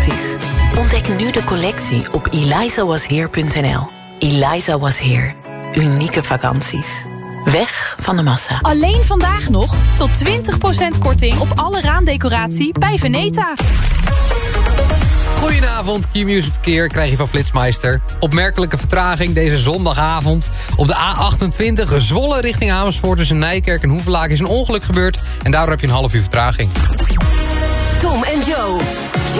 vakanties. Ontdek nu de collectie op elizawasheer.nl. Eliza Was Here. Unieke vakanties. Weg van de massa. Alleen vandaag nog tot 20% korting op alle raamdecoratie bij Veneta. Goedenavond, Q-Music verkeer krijg je van Flitsmeister. Opmerkelijke vertraging deze zondagavond. Op de A28 Zwolle richting Amersfoort tussen Nijkerk en Hoevelaak is een ongeluk gebeurd. En daardoor heb je een half uur vertraging. Tom en Joe.